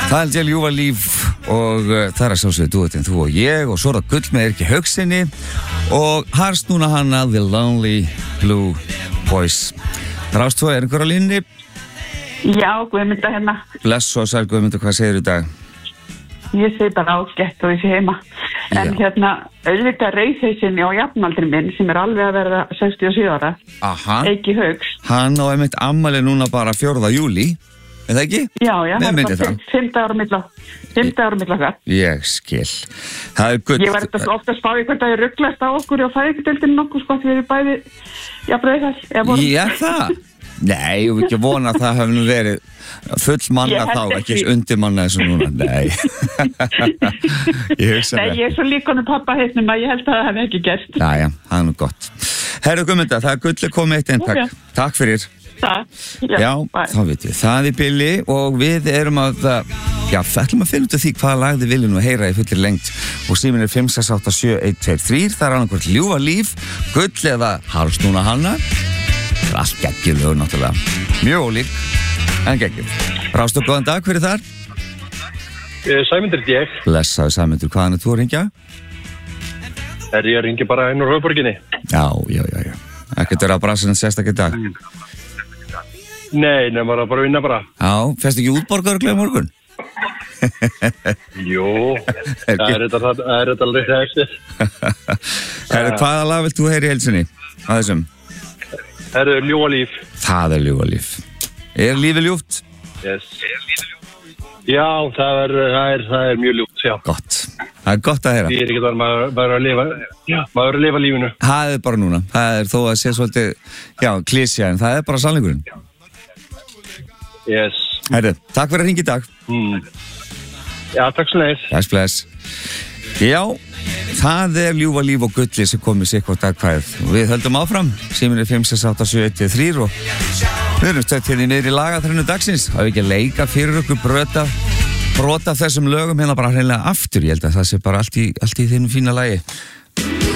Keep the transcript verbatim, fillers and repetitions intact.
Það er til ljúfa líf og uh, það er að sjálfsögðu duettinn þú og ég og svo er það gull með Erki Haugsinni og Harstnúna Hanna The Lonely Blue Boys. Rástfó, er einhver á línni? Já, Guðmunda hérna. Bless og sæl Guðmunda, hvað segir þú í dag? Ég segi bara ágætt og ég sé heima. En Já. hérna, auðvitað rauðhausinni á jafnaldri minn sem er alveg að verða sextíu og sjö ára. Aha. Eiki Haugs. Hann á einmitt afmæli núna bara fjórða júlí. Er það ekki? Já, já, það er bara fimmta ára milli fimmta ára milli okkar. Ég skil. Það er gutt. Ég var þetta ofta að spá í hvort að ég rugglast á okkur og fæðingardeildinni nokkuð sko því við erum bæði jafnbrauðhæs. Já, það? Nei, ég vil ekki vona að það hefði nú verið full manna þá, ekki undir manna eins og núna. Nei. Ég hugsa það. Nei, ég er svo líkonum pappa heitnum að ég held að það hefði ekki gerst. Já, já, það er nú gott. Herru Guðmunda, það er gull komið eitt eintak. Okay. Takk fyrir. Það, já, já þá veit ég, það er Billy og við erum að, já, ætlum að finna út af því hvaða lag þið viljum nú heyra í fullir lengt og síminn er fimm sex átta sjö eitt tvö þrjú, það er annarkvort ljúfa líf, gull eða Harstnúna Hanna, það er allt geggjulögur náttúrulega, mjög ólík, en geggjul. Rástu, góðan dag, hver er þar? Sæmundur ég. Blessaðu Sæmundur, hvaðan er þú að ringja? Er ég að ringja bara inn á höfuborginni? Já, já, já, já, ekkert vera að brasa en sérstakir dag. Nei, nefnum að bara vinna bara. Já, fæst ekki útborgaruglega morgun? Jú, það er þetta alveg eftir. Herru, hvaða lag vilt þú heyra í heilsunni? Að þessum? Herru, ljúfa líf. Það er ljúfa líf. Er lífið ljúft? Yes. Já, það er, það er, það er mjög ljúft, já. Gott. Það er gott að heyra. Ég er ekki þar, maður, maður er að lifa, já, maður er að lifa lífinu. Það er bara núna. Það er þó að sé svolítið, já, klísja, en það er bara sannleikurinn. Yes. Herru, takk fyrir að hringja í dag. Mm. Já, takk svo leiðis. Bless, bless. Já, það er ljúfa líf og gulli sem komið sér hvort dagkvæð. Við höldum áfram, síminn er fimm sex átta sjö eitt tvö þrjú og við erum stödd hérna í niðri lagatrennu dagsins. Það er ekki að leika fyrir okkur brota, brota þessum lögum hérna bara hreinlega aftur. Ég held að það sé bara allt í, allt í þínum fína lagi.